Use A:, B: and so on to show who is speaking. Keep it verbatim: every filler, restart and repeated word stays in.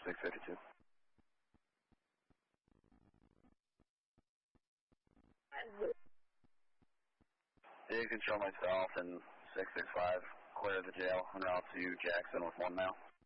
A: six fifty-two. Yeah, control myself and six six five, clear the jail, en route to Jackson with one now.